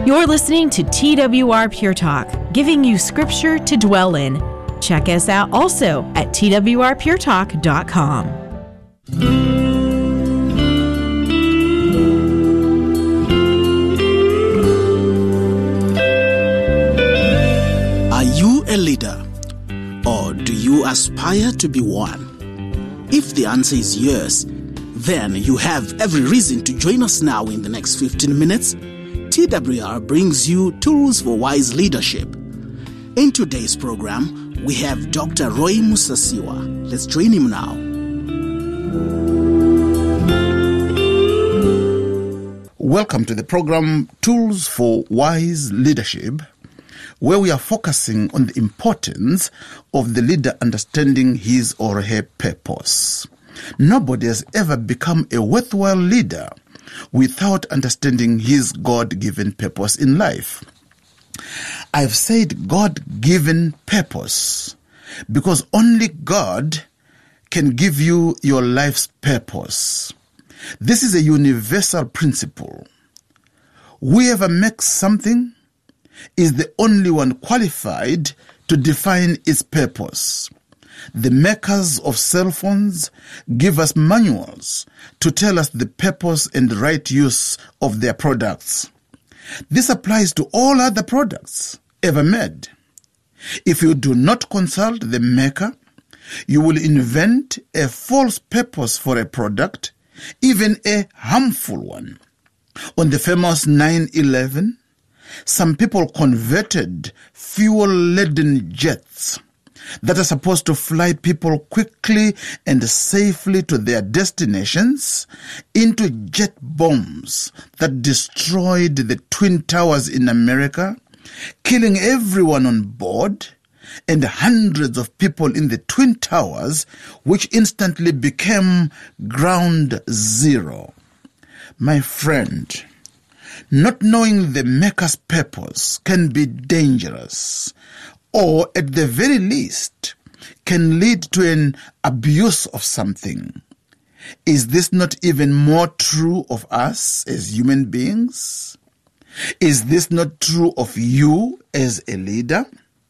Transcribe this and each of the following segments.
You're listening to TWR Pure Talk, giving you scripture to dwell in. Check us out also at twrpuretalk.com. Are you a leader, or do you aspire to be one? If the answer is yes, then you have every reason to join us now in the next 15 minutes. TWR brings you Tools for Wise Leadership. In today's program, we have Dr. Roy Musasiwa. Let's join him now. Welcome to the program Tools for Wise Leadership, where we are focusing on the importance of the leader understanding his or her purpose. Nobody has ever become a worthwhile leader without understanding his God-given purpose in life. I've said God-given purpose because only God can give you your life's purpose. This is a universal principle. Whoever makes something is the only one qualified to define its purpose. The makers of cell phones give us manuals to tell us the purpose and right use of their products. This applies to all other products ever made. If you do not consult the maker, you will invent a false purpose for a product, even a harmful one. On the famous 9/11, some people converted fuel-laden jets that are supposed to fly people quickly and safely to their destinations into jet bombs that destroyed the Twin Towers in America, killing everyone on board and hundreds of people in the Twin Towers, which instantly became ground zero. My friend, not knowing the maker's purpose can be dangerous, or at the very least, can lead to an abuse of something. Is this not even more true of us as human beings? Is this not true of you as a leader?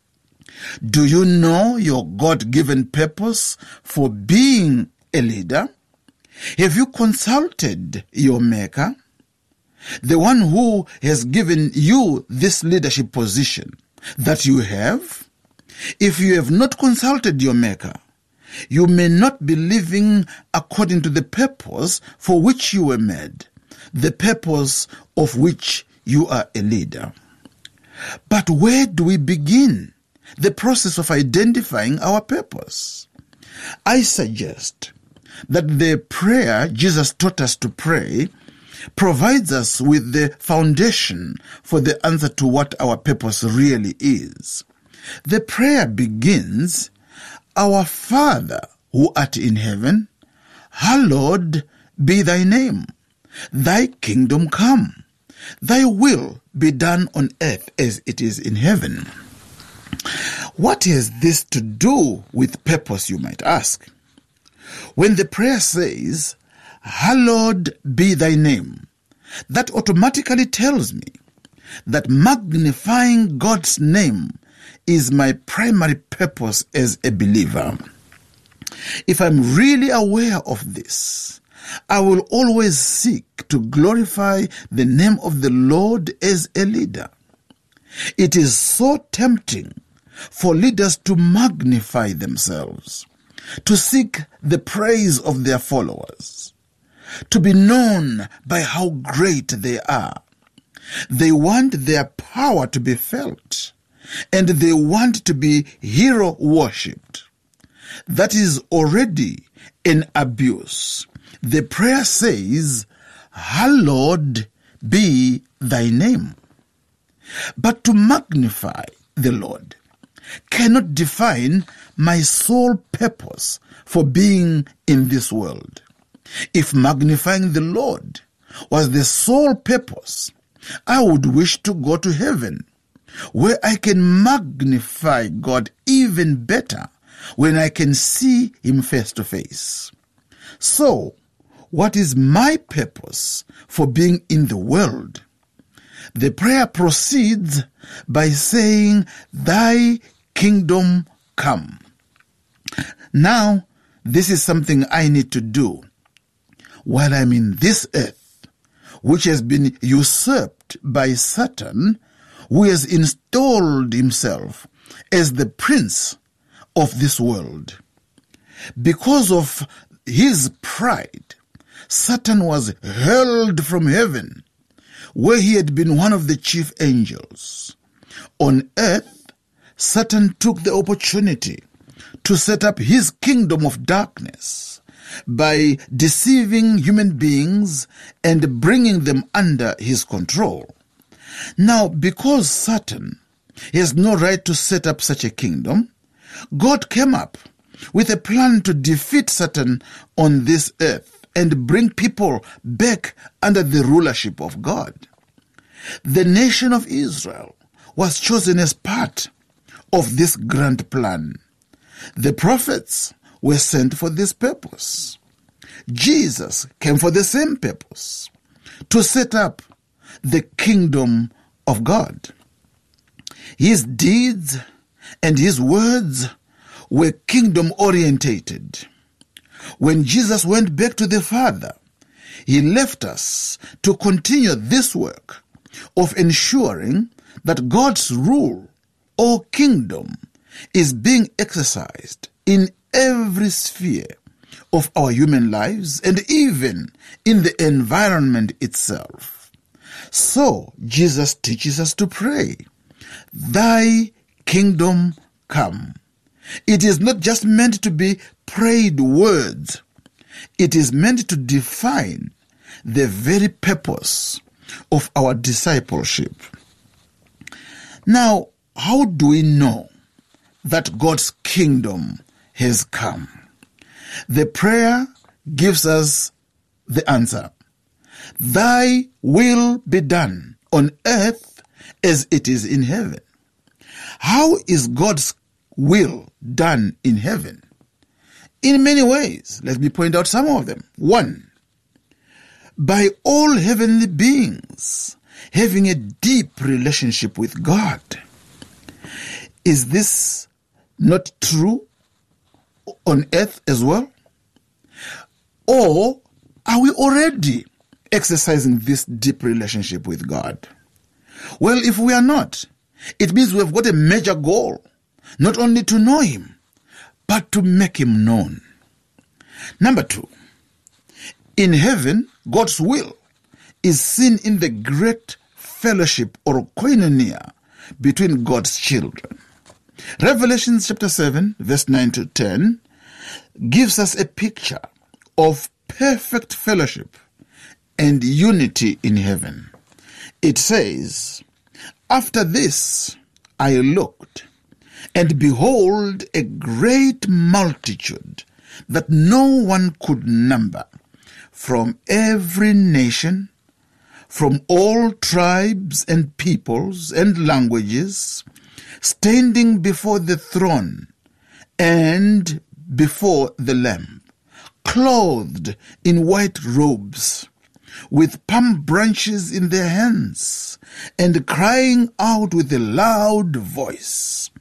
Do you know your God-given purpose for being a leader? Have you consulted your maker, the one who has given you this leadership position that you have? If you have not consulted your maker, you may not be living according to the purpose for which you were made, the purpose of which you are a leader. But where do we begin the process of identifying our purpose? I suggest that the prayer Jesus taught us to pray provides us with the foundation for the answer to what our purpose really is. The prayer begins, "Our Father who art in heaven, hallowed be thy name. Thy kingdom come. Thy will be done on earth as it is in heaven." What has this to do with purpose, you might ask? When the prayer says, "Hallowed be thy name," that automatically tells me that magnifying God's name is my primary purpose as a believer. If I'm really aware of this, I will always seek to glorify the name of the Lord as a leader. It is so tempting for leaders to magnify themselves, to seek the praise of their followers, to be known by how great they are. They want their power to be felt, and they want to be hero worshipped. That is already an abuse. The prayer says, "Hallowed be thy name." But to magnify the Lord cannot define my sole purpose for being in this world. If magnifying the Lord was the sole purpose, I would wish to go to heaven, where I can magnify God even better when I can see Him face to face. So, what is my purpose for being in the world? The prayer proceeds by saying, "Thy kingdom come." Now, this is something I need to do while I'm in this earth, which has been usurped by Satan, who has installed himself as the prince of this world. Because of his pride, Satan was hurled from heaven, where he had been one of the chief angels. On earth, Satan took the opportunity to set up his kingdom of darkness by deceiving human beings and bringing them under his control. Now, because Satan has no right to set up such a kingdom, God came up with a plan to defeat Satan on this earth and bring people back under the rulership of God. The nation of Israel was chosen as part of this grand plan. The prophets were sent for this purpose. Jesus came for the same purpose, to set up the kingdom of God. His deeds and his words were kingdom-orientated. When Jesus went back to the Father, he left us to continue this work of ensuring that God's rule or kingdom is being exercised in every sphere of our human lives and even in the environment itself. So Jesus teaches us to pray, "Thy kingdom come." It is not just meant to be prayed words. It is meant to define the very purpose of our discipleship. Now, how do we know that God's kingdom has come? The prayer gives us the answer. "Thy will be done on earth as it is in heaven." How is God's will done in heaven? In many ways. Let me point out some of them. 1, by all heavenly beings having a deep relationship with God. Is this not true on earth as well? Or are we already exercising this deep relationship with God? Well, if we are not, it means we have got a major goal, not only to know him, but to make him known. Number 2, in heaven, God's will is seen in the great fellowship or koinonia between God's children. Revelation chapter 7, verse 9 to 10 gives us a picture of perfect fellowship and unity in heaven. It says, "After this I looked, and behold, a great multitude that no one could number, from every nation, from all tribes and peoples and languages, standing before the throne and before the Lamb, clothed in white robes, with palm branches in their hands, and crying out with a loud voice,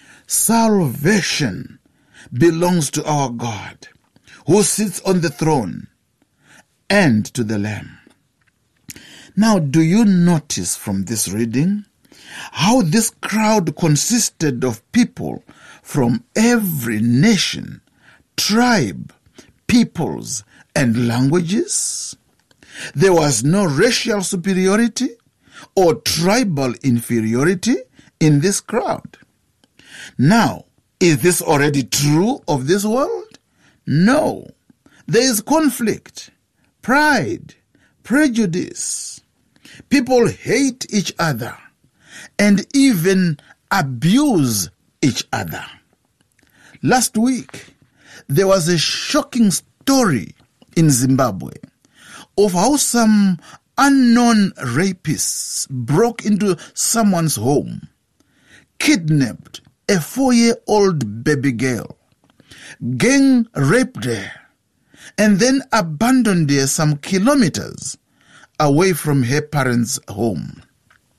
'Salvation belongs to our God, who sits on the throne, and to the Lamb.'" Now, do you notice from this reading how this crowd consisted of people from every nation, tribe, peoples, and languages? There was no racial superiority or tribal inferiority in this crowd. Now, is this already true of this world? No. There is conflict, pride, prejudice. People hate each other and even abuse each other. Last week, there was a shocking story in Zimbabwe of how some unknown rapists broke into someone's home, kidnapped a 4-year-old baby girl, gang raped her, and then abandoned her some kilometers away from her parents' home.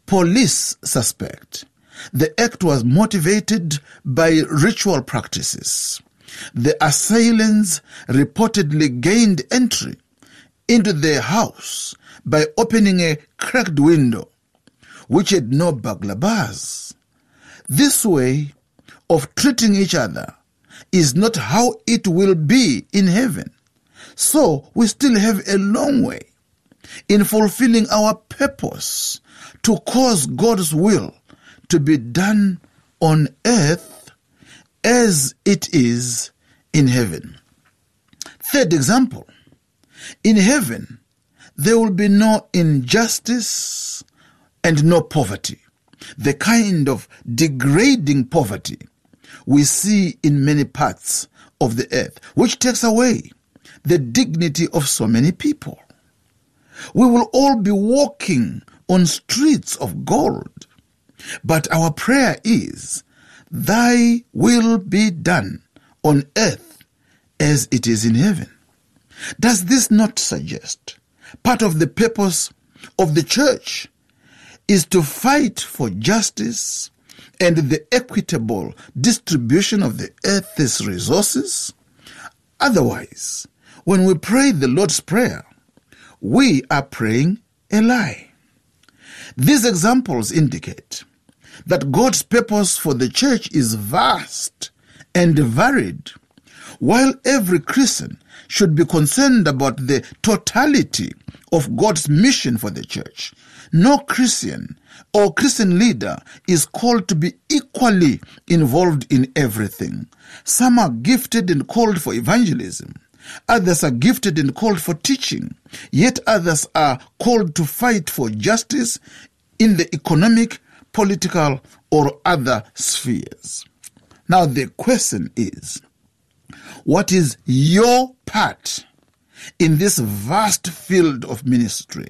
Police suspect the act was motivated by ritual practices. The assailants reportedly gained entry into their house by opening a cracked window, which had no burglar bars. This way of treating each other is not how it will be in heaven. So we still have a long way in fulfilling our purpose to cause God's will to be done on earth as it is in heaven. Third example, in heaven there will be no injustice and no poverty, the kind of degrading poverty we see in many parts of the earth, which takes away the dignity of so many people. We will all be walking on streets of gold, but our prayer is, Thy will be done on earth as it is in heaven. Does this not suggest part of the purpose of the church is to fight for justice and the equitable distribution of the earth's resources? Otherwise, when we pray the Lord's Prayer, we are praying a lie. These examples indicate that God's purpose for the church is vast and varied. While every Christian should be concerned about the totality of God's mission for the church, no Christian or Christian leader is called to be equally involved in everything. Some are gifted and called for evangelism. Others are gifted and called for teaching. Yet others are called to fight for justice in the economic, political, or other spheres. Now the question is, what is your part in this vast field of ministry?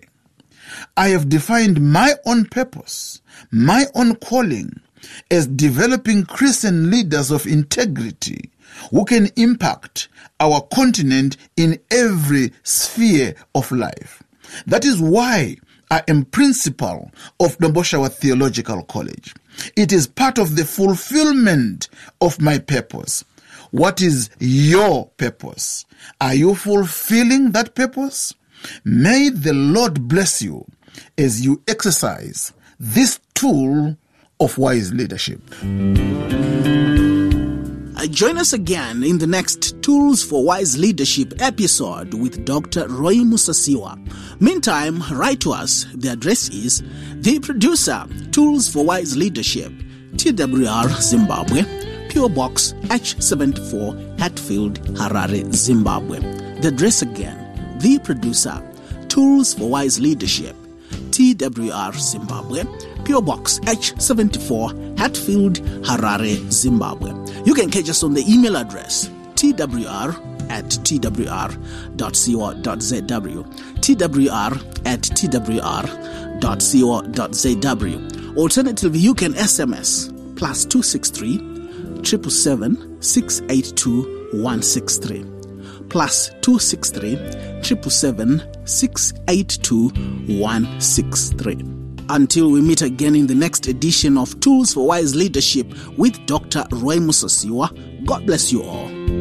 I have defined my own purpose, my own calling, as developing Christian leaders of integrity who can impact our continent in every sphere of life. That is why I am principal of Noboshawa Theological College. It is part of the fulfillment of my purpose. What is your purpose? Are you fulfilling that purpose? May the Lord bless you as you exercise this tool of wise leadership. Join us again in the next Tools for Wise Leadership episode with Dr. Roy Musasiwa. Meantime, write to us. The address is The Producer, Tools for Wise Leadership, TWR, Zimbabwe, PO Box H74, Hatfield, Harare, Zimbabwe. The address again, The Producer, Tools for Wise Leadership, TWR, Zimbabwe, PO Box H74, Hatfield, Harare, Zimbabwe. You can catch us on the email address twr@twr.co.zw, twr@twr.co.zw. Alternatively, you can SMS +263 777 682 163, +263 777 682 163. Until we meet again in the next edition of Tools for Wise Leadership with Dr. Roy Musasiwa, God bless you all.